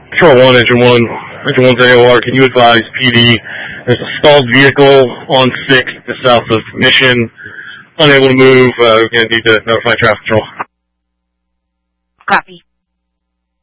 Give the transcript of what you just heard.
Control 1, Engine 1. Engine 1's AOR. Can you advise PD? There's a stalled vehicle on 6th, the south of Mission. Unable to move. We're going to need to notify traffic control. Copy.